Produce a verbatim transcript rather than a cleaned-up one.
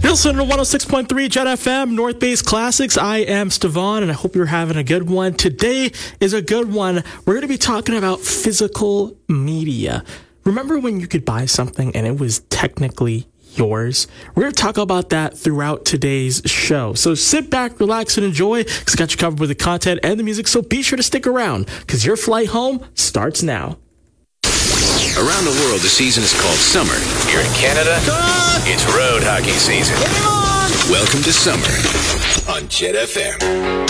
You're listening to one oh six point three Jet F M, North Base Classics. I am Stevan, and I hope you're having a good one. Today is a good one. We're going to be talking about physical media. Remember when you could buy something and it was technically yours? We're going to talk about that throughout today's show. So sit back, relax, and enjoy, because I got you covered with the content and the music, so be sure to stick around, because your flight home starts now. Around the world, the season is called summer. Here in Canada, it's road hockey season. Welcome to summer on Jet F M.